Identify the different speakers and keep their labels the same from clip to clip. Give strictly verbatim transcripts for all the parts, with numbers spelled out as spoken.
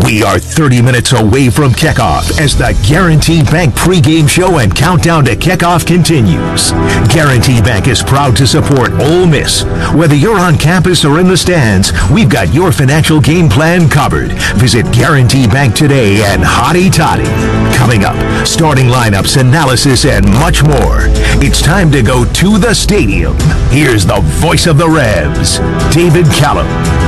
Speaker 1: We are thirty minutes away from kickoff as the Guarantee Bank pregame show and countdown to kickoff continues. Guarantee Bank is proud to support Ole Miss. Whether you're on campus or in the stands, we've got your financial game plan covered. Visit Guarantee Bank today and hotty toddy. Coming up, starting lineups, analysis, and much more. It's time to go to the stadium. Here's the voice of the Rebs, David Callum.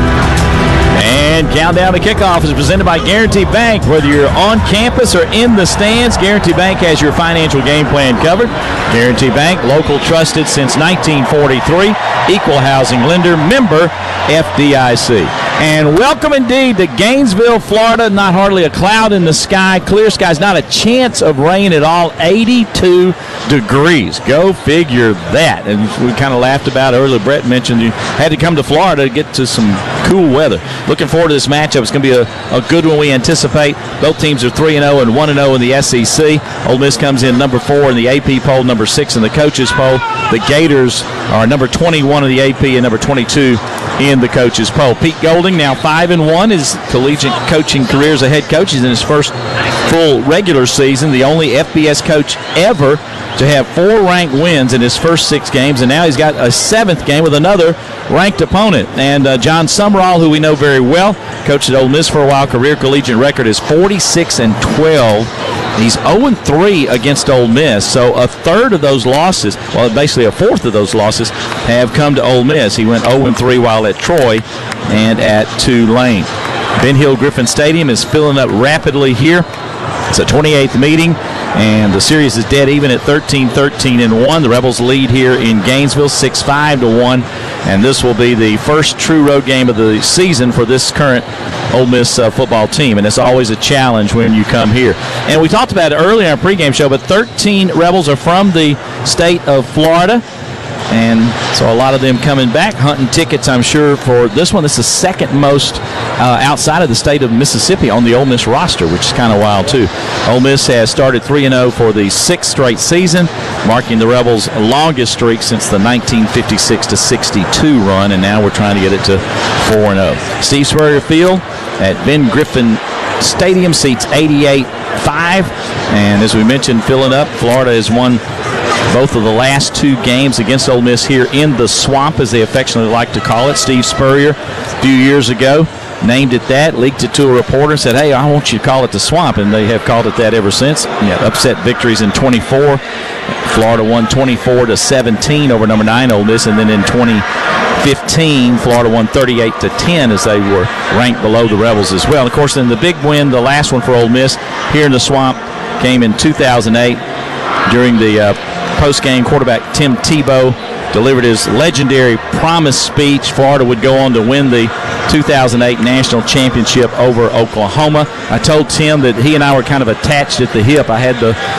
Speaker 2: And countdown to kickoff is presented by Guarantee Bank. Whether you're on campus or in the stands, Guarantee Bank has your financial game plan covered. Guarantee Bank, local trusted since nineteen forty-three, equal housing lender, member F D I C. And welcome indeed to Gainesville, Florida. Not hardly a cloud in the sky. Clear skies, not a chance of rain at all. eighty-two degrees. Go figure that. And we kind of laughed about it earlier. Brett mentioned you had to come to Florida to get to some cool weather. Looking forward to this matchup. It's going to be a, a good one, we anticipate. Both teams are three and oh and one and oh in the S E C. Ole Miss comes in number four in the A P poll, number six in the coaches poll. The Gators are number twenty-one in the A P and number twenty-two in the coaches poll. Pete Golding, now five and one, his collegiate coaching career as a head coach. He's in his first full regular season, the only F B S coach ever to have four ranked wins in his first six games, and now he's got a seventh game with another ranked opponent. And uh, John Summerall, who we know very well, coached at Ole Miss for a while, career collegiate record is forty-six and twelve. He's oh and three against Ole Miss, so a third of those losses, well, basically a fourth of those losses, have come to Ole Miss. He went oh and three while at Troy and at Tulane. Ben Hill Griffin Stadium is filling up rapidly here. It's a twenty-eighth meeting, and the series is dead even at thirteen thirteen and one. The Rebels lead here in Gainesville six five to one, and this will be the first true road game of the season for this current Ole Miss uh, football team, and it's always a challenge when you come here. And we talked about it earlier in our pregame show, but thirteen Rebels are from the state of Florida, and so a lot of them coming back, hunting tickets, I'm sure, for this one. This is the second most uh, outside of the state of Mississippi on the Ole Miss roster, which is kind of wild, too. Ole Miss has started three and oh for the sixth straight season, marking the Rebels' longest streak since the nineteen fifty-six to sixty-two run, and now we're trying to get it to four and oh. Steve Spurrier Field at Ben Griffin Stadium seats eighty-eight five, and as we mentioned, filling up. Florida has won both of the last two games against Ole Miss here in the Swamp, as they affectionately like to call it. Steve Spurrier, a few years ago, named it that, leaked it to a reporter, and said, hey, I want you to call it the Swamp, and they have called it that ever since. Yeah, upset victories in twenty-four. Florida won twenty-four to seventeen over number nine Ole Miss, and then in twenty fifteen, Florida won thirty-eight to ten as they were ranked below the Rebels as well. And of course, then the big win, the last one for Ole Miss here in the Swamp, came in two thousand eight during the uh, post-game. Quarterback Tim Tebow delivered his legendary promise speech. Florida would go on to win the two thousand eight national championship over Oklahoma. I told Tim that he and I were kind of attached at the hip. I had the